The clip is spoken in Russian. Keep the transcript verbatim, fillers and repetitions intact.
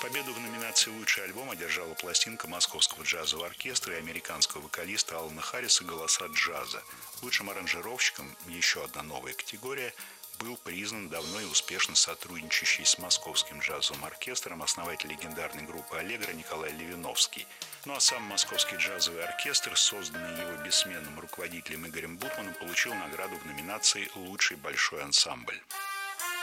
Победу в номинации «Лучший альбом» одержала пластинка Московского джазового оркестра и американского вокалиста Алана Харриса «Голоса джаза». Лучшим аранжировщиком, еще одна новая категория, был признан давно и успешно сотрудничающий с Московским джазовым оркестром основатель легендарной группы «Аллегро» Николай Левиновский. Ну а сам Московский джазовый оркестр, созданный его бессменным руководителем Игорем Бутманом, получил награду в номинации «Лучший большой ансамбль».